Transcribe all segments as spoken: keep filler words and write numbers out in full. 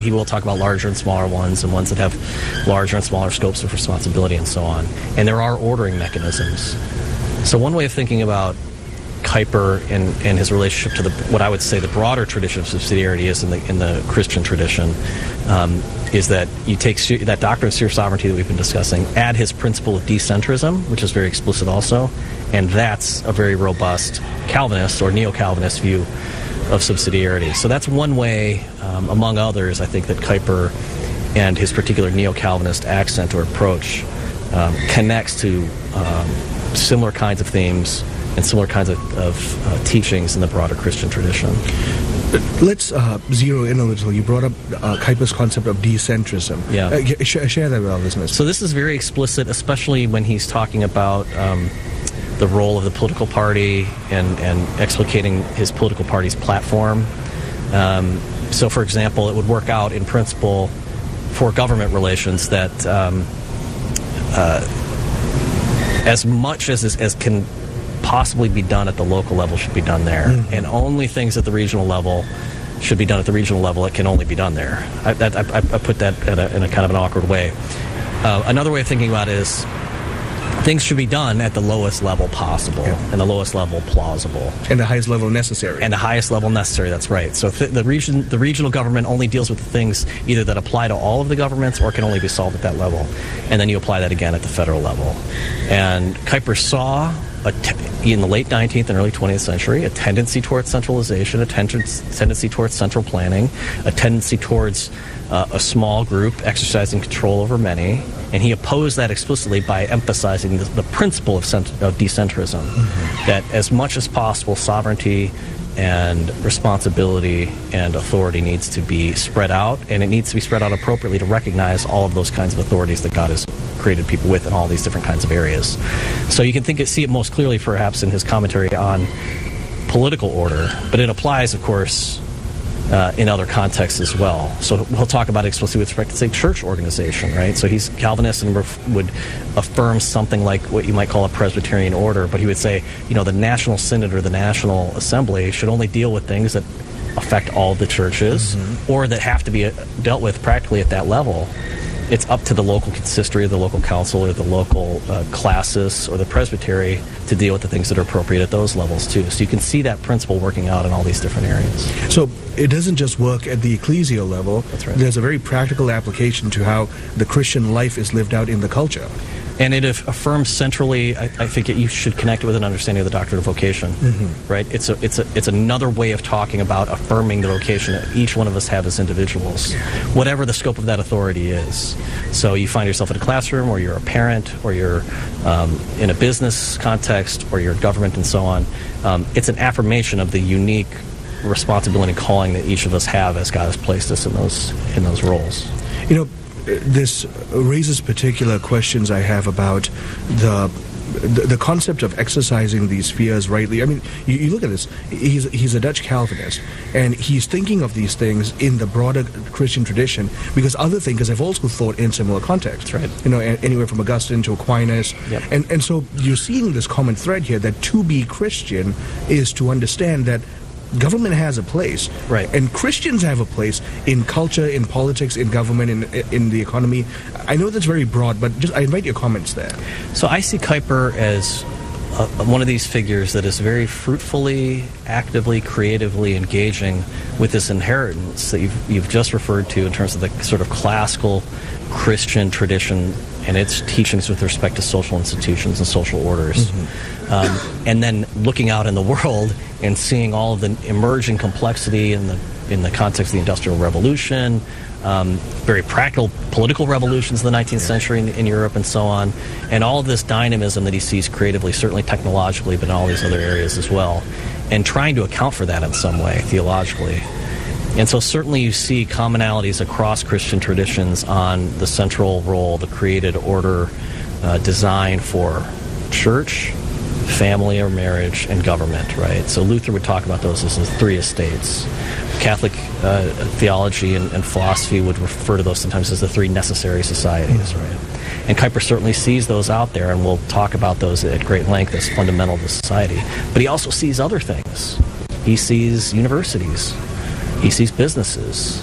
He will talk about larger and smaller ones and ones that have larger and smaller scopes of responsibility and so on. And there are ordering mechanisms. So one way of thinking about Kuyper and, and his relationship to the what I would say the broader tradition of subsidiarity is in the in the Christian tradition um, is that you take that doctrine of serious sovereignty that we've been discussing, add his principle of decentrism, which is very explicit also, and that's a very robust Calvinist or neo-Calvinist view of subsidiarity. So that's one way, um, among others, I think that Kuyper and his particular neo-Calvinist accent or approach um, connects to um, similar kinds of themes and similar kinds of, of uh, teachings in the broader Christian tradition. Let's uh, zero in a little. You brought up uh, Kuyper's concept of decentrism. Yeah. Uh, sh- share that with our listeners. So this is very explicit, especially when he's talking about um, the role of the political party and, and explicating his political party's platform. Um, so, for example, it would work out in principle for government relations that um, uh, as much as, as, as can possibly be done at the local level should be done there, mm-hmm. and only things at the regional level should be done at the regional level. It can only be done there. I, I, I put that in a, in a kind of an awkward way. Uh, another way of thinking about it is things should be done at the lowest level possible, yeah. and the lowest level plausible, and the highest level necessary, and the highest level necessary. That's right. So th- the region, the regional government only deals with the things either that apply to all of the governments or can only be solved at that level, and then you apply that again at the federal level. And Kuyper saw A te- in the late nineteenth and early twentieth century, a tendency towards centralization, a ten- tendency towards central planning, a tendency towards uh, a small group exercising control over many, and he opposed that explicitly by emphasizing the, the principle of, cent- of decentrism, mm-hmm. that as much as possible, sovereignty and responsibility and authority needs to be spread out, and it needs to be spread out appropriately to recognize all of those kinds of authorities that God has created people with in all these different kinds of areas. So you can think it, see it most clearly perhaps in his commentary on political order, but it applies, of course, uh, in other contexts as well. So we'll talk about it explicitly with respect to, say, church organization, right? So he's Calvinist and ref- would affirm something like what you might call a Presbyterian order, but he would say, you know, the National Synod or the National Assembly should only deal with things that affect all of the churches, mm-hmm. or that have to be uh, dealt with practically at that level. It's up to the local consistory or the local council or the local uh, classis or the presbytery to deal with the things that are appropriate at those levels too. So you can see that principle working out in all these different areas. So it doesn't just work at the ecclesial level. That's right. There's a very practical application to how the Christian life is lived out in the culture. And it affirms centrally, I, I think it, you should connect it with an understanding of the doctrine of vocation, mm-hmm. right? It's a, it's a, it's another way of talking about affirming the vocation that each one of us have as individuals, whatever the scope of that authority is. So you find yourself in a classroom, or you're a parent, or you're um, in a business context, or you're government and so on. Um, it's an affirmation of the unique responsibility and calling that each of us have as God has placed us in those in those roles. You know, this raises particular questions I have about the, the the concept of exercising these spheres rightly. I mean, you, you look at this. He's he's a Dutch Calvinist, and he's thinking of these things in the broader Christian tradition, because other thinkers have also thought in similar contexts. Right. You know, anywhere from Augustine to Aquinas. Yep. And and so you're seeing this common thread here, that to be Christian is to understand that government has a place, right, and Christians have a place in culture, in politics, in government, in in the economy. I know that's very broad, but just I invite your comments there. So I see Kuyper as uh, one of these figures that is very fruitfully, actively, creatively engaging with this inheritance that you've you've just referred to in terms of the sort of classical Christian tradition and its teachings with respect to social institutions and social orders. Mm-hmm. Um, and then looking out in the world and seeing all of the emerging complexity in the in the context of the Industrial Revolution, um, very practical political revolutions in the nineteenth century in, in Europe and so on, and all of this dynamism that he sees creatively, certainly technologically, but in all these other areas as well, and trying to account for that in some way, theologically. And so certainly you see commonalities across Christian traditions on the central role, the created order, uh, design for church, family or marriage, and government, right? So Luther would talk about those as the three estates. Catholic uh, theology and, and philosophy would refer to those sometimes as the three necessary societies, right? And Kuyper certainly sees those out there, and we'll talk about those at great length as fundamental to society. But he also sees other things. He sees universities. He sees businesses.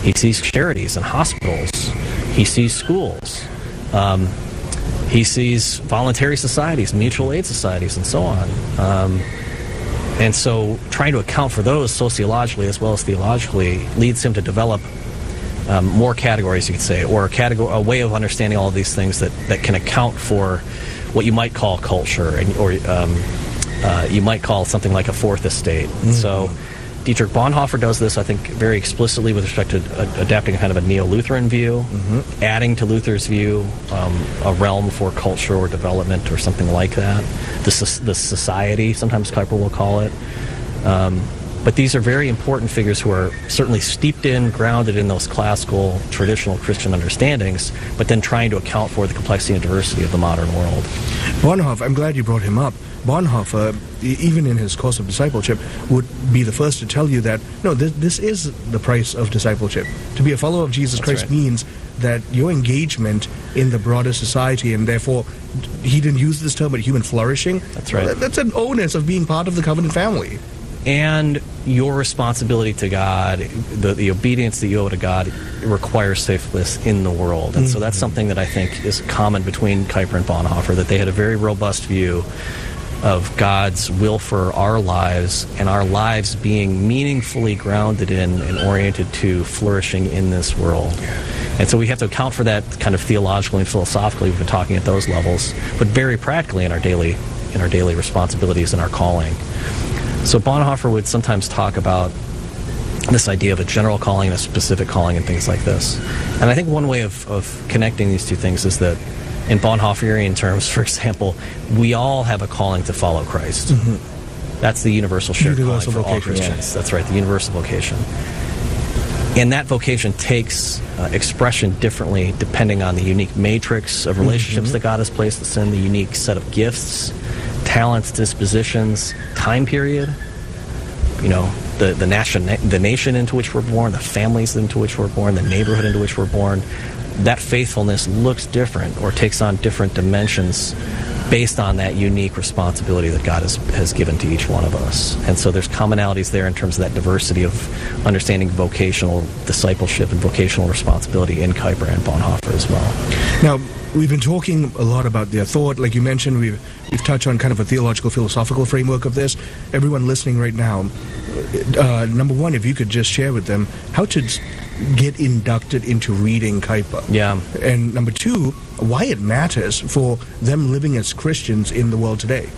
He sees charities and hospitals. He sees schools. Um, he sees voluntary societies, mutual aid societies, and so on. Um, and so trying to account for those sociologically as well as theologically leads him to develop um, more categories, you could say, or a, category, a way of understanding all of these things that, that can account for what you might call culture, and, or um, uh, you might call something like a fourth estate. Mm-hmm. So Dietrich Bonhoeffer does this, I think, very explicitly with respect to uh, adapting kind of a neo-Lutheran view, mm-hmm. adding to Luther's view um, a realm for culture or development or something like that. The, the society, sometimes Kuyper will call it. Um, but these are very important figures who are certainly steeped in, grounded in those classical, traditional Christian understandings, but then trying to account for the complexity and diversity of the modern world. Bonhoeffer, I'm glad you brought him up. Bonhoeffer, even in his course of discipleship, would be the first to tell you that, no, this, this is the price of discipleship. To be a follower of Jesus That's Christ right. means that your engagement in the broader society, and therefore, he didn't use this term, but human flourishing. That's right. That, that's an onus of being part of the covenant family. And your responsibility to God, the, the obedience that you owe to God, requires faithfulness in the world. And mm-hmm. so that's something that I think is common between Kuyper and Bonhoeffer, that they had a very robust view of God's will for our lives, and our lives being meaningfully grounded in and oriented to flourishing in this world. And so we have to account for that kind of theologically and philosophically. We've been talking at those levels, but very practically in our daily in our daily responsibilities and our calling. So Bonhoeffer would sometimes talk about this idea of a general calling and a specific calling and things like this. And I think one way of, of connecting these two things is that in Bonhoefferian terms, for example, we all have a calling to follow Christ. Mm-hmm. That's the universal shared universal calling for vocation, all Christians. Yeah. That's right, the universal vocation. And that vocation takes uh, expression differently depending on the unique matrix of relationships mm-hmm. that God has placed us in, the unique set of gifts, talents, dispositions, time period, you know, the, the, nation, the nation into which we're born, the families into which we're born, the neighborhood into which we're born. That faithfulness looks different or takes on different dimensions based on that unique responsibility that God has, has given to each one of us. And so there's commonalities there in terms of that diversity of understanding vocational discipleship and vocational responsibility in Kuyper and Bonhoeffer as well. Now, we've been talking a lot about their thought. Like you mentioned, we've, we've touched on kind of a theological, philosophical framework of this. Everyone listening right now, uh, number one, if you could just share with them how to get inducted into reading Kuyper. Yeah. And number two, why it matters for them living as Christians in the world today.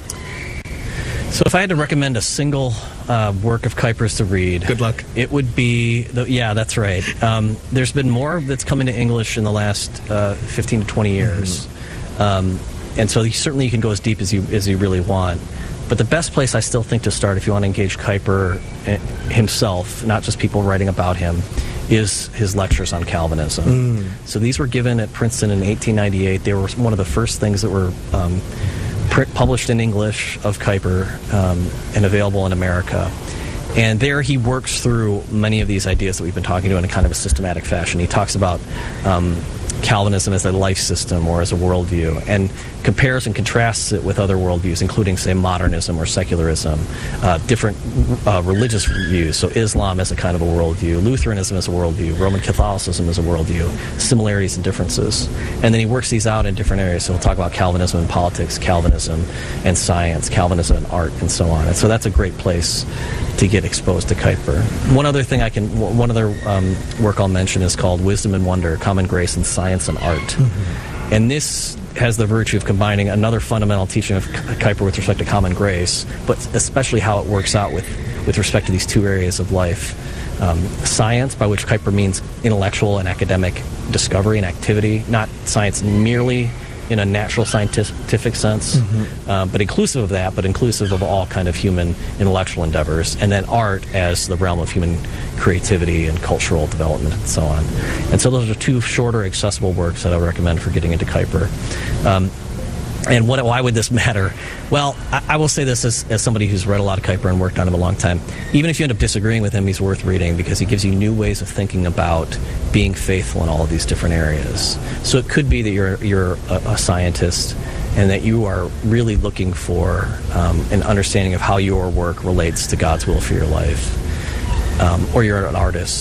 So if I had to recommend a single uh, work of Kuyper's to read, good luck. It would be, the, yeah, that's right. Um, there's been more that's come into English in the last uh, fifteen to twenty years. Mm-hmm. Um, and so you, certainly you can go as deep as you as you really want. But the best place I still think to start if you want to engage Kuyper himself, not just people writing about him, is his lectures on Calvinism. Mm. So these were given at Princeton in eighteen ninety-eight. They were one of the first things that were um, print, published in English of Kuyper um, and available in America. And there he works through many of these ideas that we've been talking about in a kind of a systematic fashion. He talks about um, Calvinism as a life system or as a worldview, and compares and contrasts it with other worldviews, including, say, modernism or secularism, uh, different uh, religious views. So Islam as a kind of a worldview, Lutheranism as a worldview, Roman Catholicism as a worldview, similarities and differences. And then he works these out in different areas. So he'll talk about Calvinism and politics, Calvinism and science, Calvinism and art, and so on. And so that's a great place to get exposed to Kuyper. One other thing I can, one other um, work I'll mention is called Wisdom and Wonder, Common Grace in Science and Art. Mm-hmm. And this has the virtue of combining another fundamental teaching of Kuyper with respect to common grace, but especially how it works out with, with respect to these two areas of life. Um, science, by which Kuyper means intellectual and academic discovery and activity, not science merely in a natural scientific sense, mm-hmm. uh, but inclusive of that, but inclusive of all kind of human intellectual endeavors, and then art as the realm of human creativity and cultural development and so on. And so those are two shorter, accessible works that I would recommend for getting into Kuyper. Um, And what, why would this matter? Well, I, I will say this as, as somebody who's read a lot of Kuyper and worked on him a long time. Even if you end up disagreeing with him, he's worth reading because he gives you new ways of thinking about being faithful in all of these different areas. So it could be that you're you're a, a scientist and that you are really looking for um, an understanding of how your work relates to God's will for your life. Um, or you're an artist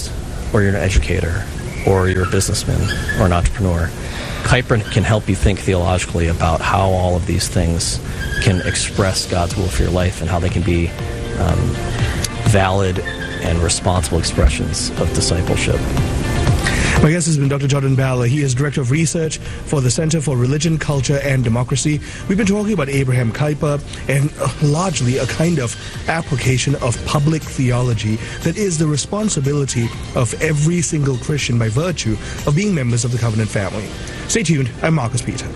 or you're an educator, or you're a businessman or an entrepreneur, Kuyper can help you think theologically about how all of these things can express God's will for your life and how they can be um, valid and responsible expressions of discipleship. My guest has been Doctor Jordan Bell. He is Director of Research for the Center for Religion, Culture, and Democracy. We've been talking about Abraham Kuyper and uh, largely a kind of application of public theology that is the responsibility of every single Christian by virtue of being members of the Covenant family. Stay tuned. I'm Marcus Peter.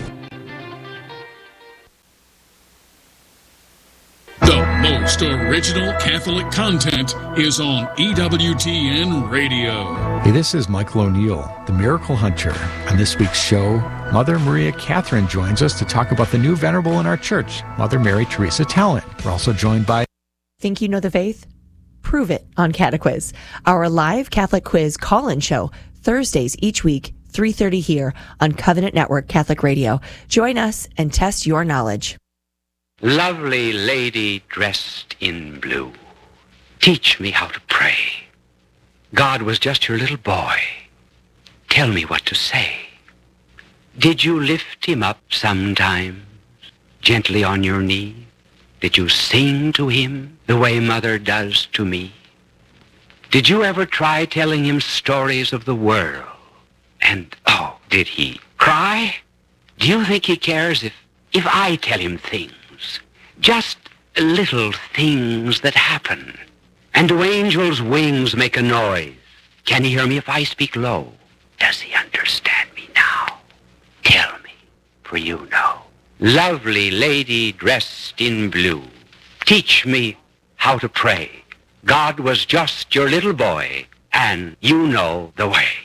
The most original Catholic content is on E W T N Radio. Hey, this is Michael O'Neill, the Miracle Hunter. On this week's show, Mother Maria Catherine joins us to talk about the new venerable in our church, Mother Mary Teresa Talent. We're also joined by... Think you know the faith? Prove it on Catequiz, our live Catholic quiz call-in show, Thursdays each week, three thirty here on Covenant Network Catholic Radio. Join us and test your knowledge. Lovely lady dressed in blue, teach me how to pray. God was just your little boy. Tell me what to say. Did you lift him up sometimes, gently on your knee? Did you sing to him the way Mother does to me? Did you ever try telling him stories of the world? And, oh, did he cry? Do you think he cares if, if I tell him things? Just little things that happen. And do angels' wings make a noise? Can he hear me if I speak low? Does he understand me now? Tell me, for you know. Lovely lady dressed in blue, teach me how to pray. God was just your little boy, and you know the way.